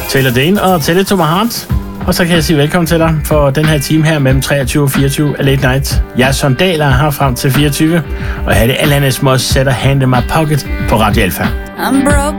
Taylor Dane og Tell It To My Heart. Og så kan jeg sige velkommen til dig for den her time her mellem 23 og 24 af Late Night. Jeg er Søren Dahl og har frem til 24. Og her er det Alanis Morissette og Hand In My Pocket på Radio Alpha. I'm broke